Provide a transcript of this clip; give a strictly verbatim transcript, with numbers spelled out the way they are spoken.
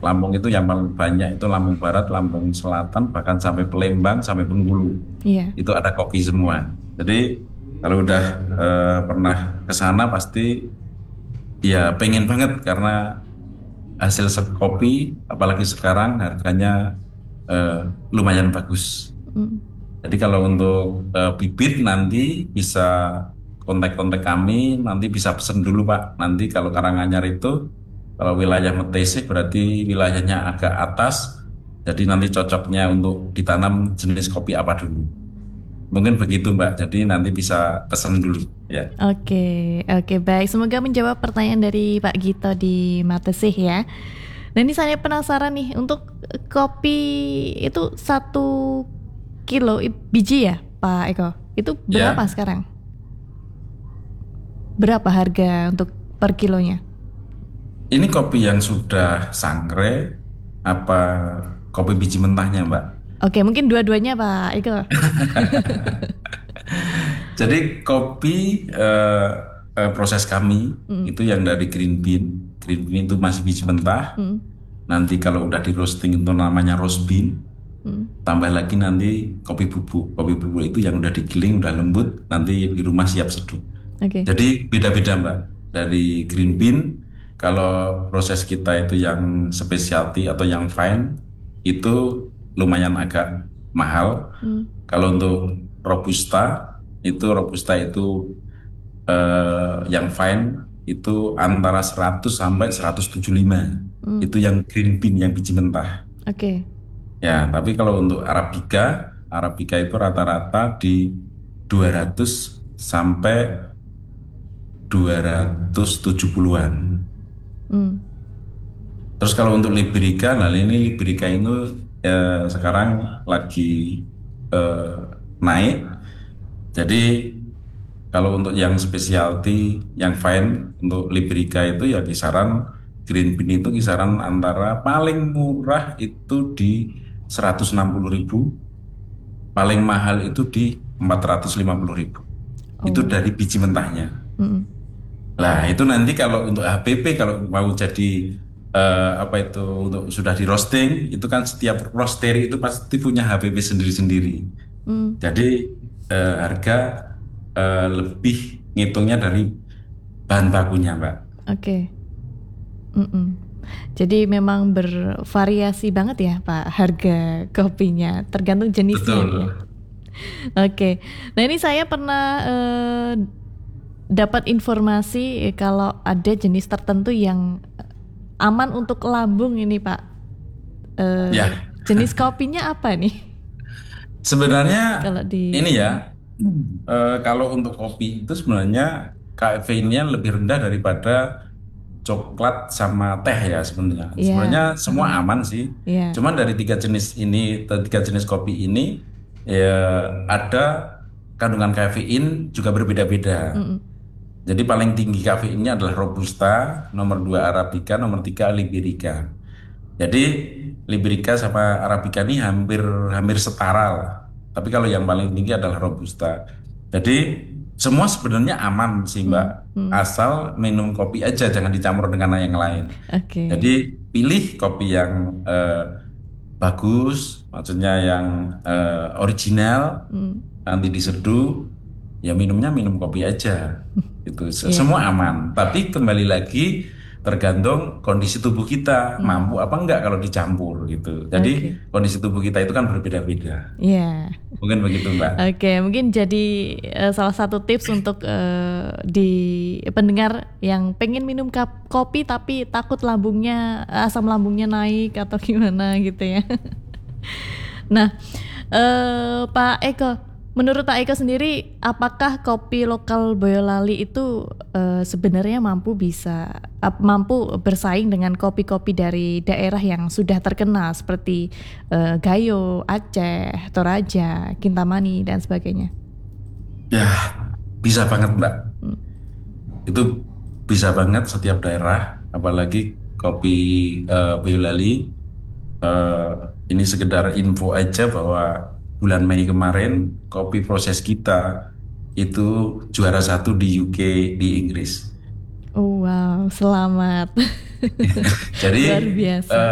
Lampung itu yang paling banyak itu Lampung Barat, Lampung Selatan, bahkan sampai Palembang, sampai Bengkulu. Iya. Itu ada kopi semua. Jadi kalau udah eh, pernah ke sana pasti ya pengen banget karena hasil se- kopi, apalagi sekarang harganya eh, lumayan bagus. Mm. Jadi kalau untuk eh, bibit nanti bisa kontak-kontak kami, nanti bisa pesen dulu Pak. Nanti kalau Karanganyar itu, kalau wilayah Metesik berarti wilayahnya agak atas, jadi nanti cocoknya untuk ditanam jenis kopi apa dulu. Mungkin begitu Mbak, jadi nanti bisa pesen dulu ya. Oke, oke baik. Semoga menjawab pertanyaan dari Pak Gito di Matesih ya. Nah ini saya penasaran nih untuk kopi itu satu kilo i- biji ya Pak Eko? Itu berapa Ya, sekarang? Berapa harga untuk per kilonya? ini kopi yang sudah sangre, apa kopi biji mentahnya Mbak? Oke, mungkin dua-duanya Pak Eko. Jadi kopi eh, eh, proses kami Hmm, itu yang dari green bean. Green bean itu masih biji mentah. hmm, Nanti kalau udah di roasting itu namanya roast bean. hmm. Tambah lagi nanti kopi bubuk. Kopi bubuk itu yang udah digiling, udah lembut. Nanti di rumah siap seduh. Oke. Jadi beda-beda Mbak. Dari green bean, kalau proses kita itu yang specialty atau yang fine, itu lumayan agak mahal. Hmm, Kalau untuk robusta, itu robusta itu eh, yang fine itu antara seratus sampai seratus tujuh puluh lima. hmm. Itu yang green bean yang biji mentah. Oke. Ya, tapi kalau untuk Arabica, Arabica itu rata-rata di dua ratus sampai dua ratus tujuh puluhan-an. Hmm. Terus kalau untuk Liberica, nah ini Liberica itu eh, sekarang lagi eh, naik. Jadi kalau untuk yang specialty, yang fine untuk Liberica itu ya kisaran green bean itu kisaran antara paling murah itu di seratus enam puluh ribu, paling mahal itu di empat ratus lima puluh ribu. Itu Oh. dari biji mentahnya. Hmm. Nah itu nanti kalau untuk H P P kalau mau jadi eh, apa itu untuk sudah di roasting itu kan setiap roastery itu pasti punya H P P sendiri-sendiri. Hmm. Jadi eh, harga eh, lebih ngitungnya dari bahan bakunya, Mbak. Oke. Mm-mm. Jadi memang bervariasi banget ya Pak harga kopinya, tergantung jenisnya nih ya. Betul. Oke. Nah ini saya pernah eh, dapat informasi eh, kalau ada jenis tertentu yang aman untuk lambung ini Pak. Eh, Ya, jenis kopinya apa nih? sebenarnya Kalau di ini ya, eh, kalau untuk kopi itu sebenarnya kafeinnya lebih rendah daripada coklat sama teh ya sebenarnya. Iya, Sebenarnya semua heeh, aman sih. iya. Cuman dari tiga jenis ini, tiga jenis kopi ini ya ada kandungan kafein juga berbeda-beda. Mm-mm. Jadi paling tinggi kafeinnya adalah Robusta, nomor dua Arabica, nomor tiga Liberica. Jadi Liberica sama Arabica ini hampir hampir setara lah. Tapi kalau yang paling tinggi adalah Robusta. Jadi semua sebenarnya aman sih Mbak. Mm, mm. Asal minum kopi aja, jangan dicampur dengan yang lain. Oke. Jadi pilih kopi yang eh, bagus, maksudnya yang eh, original, Mm. nanti diseduh, ya minumnya minum kopi aja. Itu se- Iya. semua aman. Tapi kembali lagi tergantung kondisi tubuh kita Mm. mampu apa enggak kalau dicampur gitu. Jadi Oke. kondisi tubuh kita itu kan berbeda-beda. Iya. Mungkin begitu Mbak. Oke, mungkin jadi eh, salah satu tips untuk eh, di pendengar yang pengen minum kap- kopi tapi takut lambungnya asam lambungnya naik atau gimana gitu ya. Nah, eh, Pak Eko, menurut Pak Eko sendiri, apakah kopi lokal Boyolali itu eh, sebenarnya mampu bisa ap- mampu bersaing dengan kopi-kopi dari daerah yang sudah terkenal seperti eh, Gayo, Aceh, Toraja, Kintamani dan sebagainya? Ya, bisa banget Mbak. Hmm. Itu bisa banget setiap daerah, apalagi kopi eh, Boyolali. Eh, ini sekedar info aja bahwa bulan Mei kemarin kopi proses kita itu juara satu di U K di Inggris. Oh, wow, selamat. Jadi Luar eh, biasa.